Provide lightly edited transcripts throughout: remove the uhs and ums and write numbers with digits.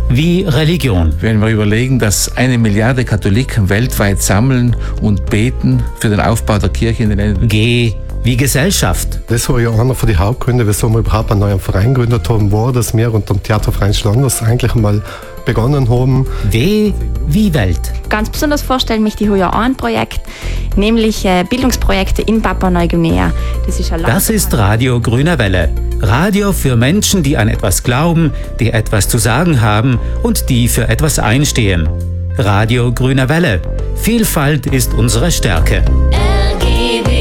wie Religion. Wenn wir überlegen, dass 1 Milliarde Katholiken weltweit sammeln und beten für den Aufbau der Kirche in den Ländern. G wie Gesellschaft. Das war ja einer von den Hauptgründen, wieso wir überhaupt einen neuen Verein gegründet haben, war, dass wir unter dem Theaterverein Schlanders eigentlich mal begonnen haben. W wie Welt. Ganz besonders vorstellen mich die Huja-An-Projekt, nämlich Bildungsprojekte in Papua-Neuguinea. Das ist Radio Grüne Welle. Radio für Menschen, die an etwas glauben, die etwas zu sagen haben und die für etwas einstehen. Radio Grüne Welle. Vielfalt ist unsere Stärke. RGW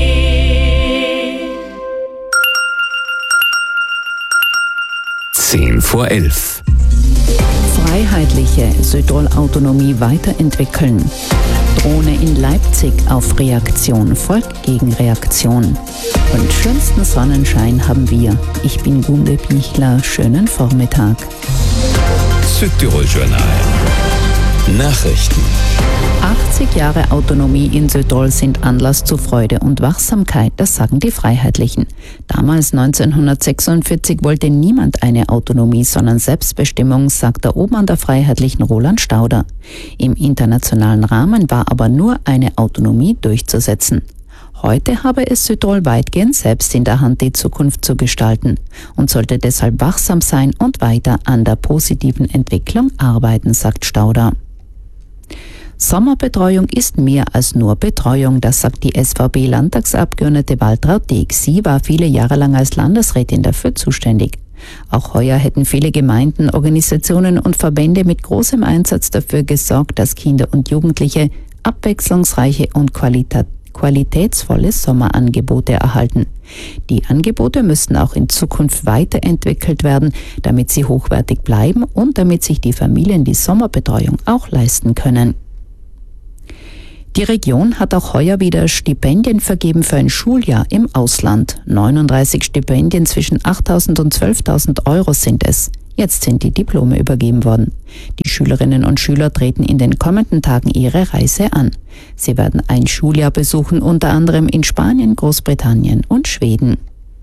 10:11. Freiheitliche Südtirol-Autonomie weiterentwickeln. Drohne in Leipzig auf Reaktion folgt Gegenreaktion. Und schönsten Sonnenschein haben wir. Ich bin Gunde Bichler. Schönen Vormittag. Südtirol-Journal. Nachrichten. 80 Jahre Autonomie in Südtirol sind Anlass zu Freude und Wachsamkeit, das sagen die Freiheitlichen. Damals 1946 wollte niemand eine Autonomie, sondern Selbstbestimmung, sagt der Obmann der Freiheitlichen Roland Stauder. Im internationalen Rahmen war aber nur eine Autonomie durchzusetzen. Heute habe es Südtirol weitgehend selbst in der Hand, die Zukunft zu gestalten und sollte deshalb wachsam sein und weiter an der positiven Entwicklung arbeiten, sagt Stauder. Sommerbetreuung ist mehr als nur Betreuung, das sagt die SVP-Landtagsabgeordnete Waltraud Deeg. Sie war viele Jahre lang als Landesrätin dafür zuständig. Auch heuer hätten viele Gemeinden, Organisationen und Verbände mit großem Einsatz dafür gesorgt, dass Kinder und Jugendliche abwechslungsreiche und qualitätsvolle Sommerangebote erhalten. Die Angebote müssten auch in Zukunft weiterentwickelt werden, damit sie hochwertig bleiben und damit sich die Familien die Sommerbetreuung auch leisten können. Die Region hat auch heuer wieder Stipendien vergeben für ein Schuljahr im Ausland. 39 Stipendien zwischen 8.000 und 12.000 Euro sind es. Jetzt sind die Diplome übergeben worden. Die Schülerinnen und Schüler treten in den kommenden Tagen ihre Reise an. Sie werden ein Schuljahr besuchen, unter anderem in Spanien, Großbritannien und Schweden.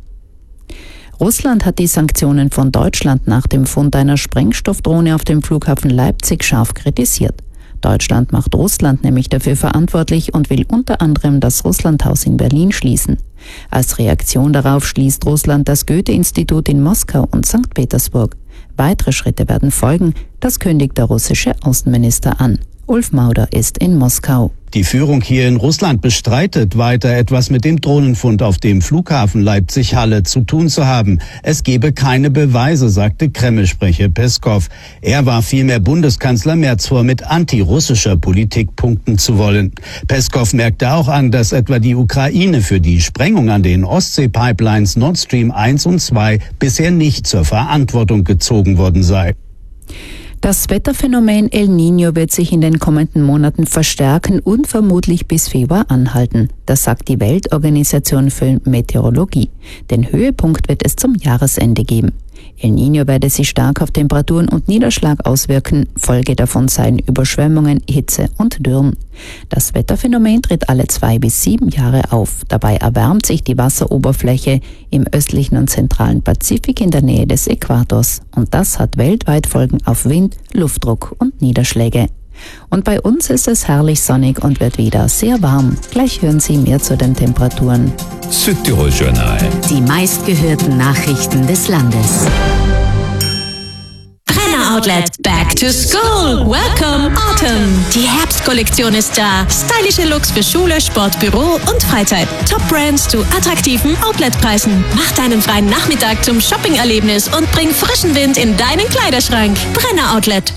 Russland hat die Sanktionen von Deutschland nach dem Fund einer Sprengstoffdrohne auf dem Flughafen Leipzig scharf kritisiert. Deutschland macht Russland nämlich dafür verantwortlich und will unter anderem das Russlandhaus in Berlin schließen. Als Reaktion darauf schließt Russland das Goethe-Institut in Moskau und St. Petersburg. Weitere Schritte werden folgen, das kündigt der russische Außenminister an. Ulf Mauder ist in Moskau. Die Führung hier in Russland bestreitet weiter, etwas mit dem Drohnenfund auf dem Flughafen Leipzig-Halle zu tun zu haben. Es gebe keine Beweise, sagte Kreml-Sprecher Peskov. Er warf vielmehr Bundeskanzler Merz vor, mit antirussischer Politik punkten zu wollen. Peskov merkte auch an, dass etwa die Ukraine für die Sprengung an den Ostsee-Pipelines Nord Stream 1 und 2 bisher nicht zur Verantwortung gezogen worden sei. Das Wetterphänomen El Niño wird sich in den kommenden Monaten verstärken und vermutlich bis Februar anhalten. Das sagt die Weltorganisation für Meteorologie. Den Höhepunkt wird es zum Jahresende geben. El Niño werde sich stark auf Temperaturen und Niederschlag auswirken. Folge davon seien Überschwemmungen, Hitze und Dürren. Das Wetterphänomen tritt alle 2 bis 7 Jahre auf. Dabei erwärmt sich die Wasseroberfläche im östlichen und zentralen Pazifik in der Nähe des Äquators. Und das hat weltweit Folgen auf Wind, Luftdruck und Niederschläge. Und bei uns ist es herrlich sonnig und wird wieder sehr warm. Gleich hören Sie mehr zu den Temperaturen. Südtirol-Journal. Die meistgehörten Nachrichten des Landes. Brenner Outlet Back to School. Welcome Autumn. Die Herbstkollektion ist da. Stylische Looks für Schule, Sport, Büro und Freizeit. Top Brands zu attraktiven Outletpreisen. Mach deinen freien Nachmittag zum Shopping-Erlebnis und bring frischen Wind in deinen Kleiderschrank. Brenner Outlet.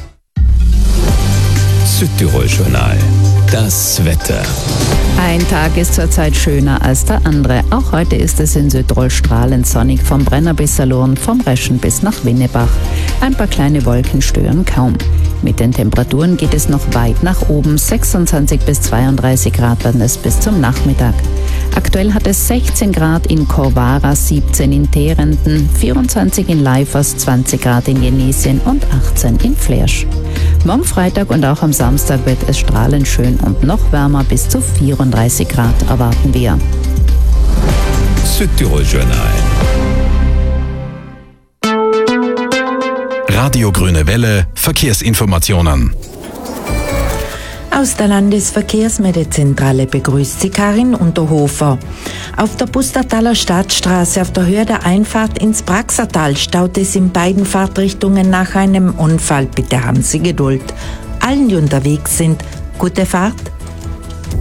Südtirol-Journal. Das Wetter. Ein Tag ist zurzeit schöner als der andere. Auch heute ist es in Südtirol strahlend sonnig, vom Brenner bis Salurn, vom Reschen bis nach Winnebach. Ein paar kleine Wolken stören kaum. Mit den Temperaturen geht es noch weit nach oben. 26 bis 32 Grad werden es bis zum Nachmittag. Aktuell hat es 16 Grad in Corvara, 17 in Terenden, 24 in Leifers, 20 Grad in Genesien und 18 in Flersch. Morgen Freitag und auch am Samstag wird es strahlend schön und noch wärmer, bis zu 34 Grad erwarten wir. Südtirol-Journal. Radio Grüne Welle Verkehrsinformationen. Aus der Landesverkehrsmeldezentrale begrüßt sie Karin Unterhofer. Auf der Pustertaler Stadtstraße auf der Höhe der Einfahrt ins Praxertal staut es in beiden Fahrtrichtungen nach einem Unfall. Bitte haben Sie Geduld. Allen, die unterwegs sind, gute Fahrt.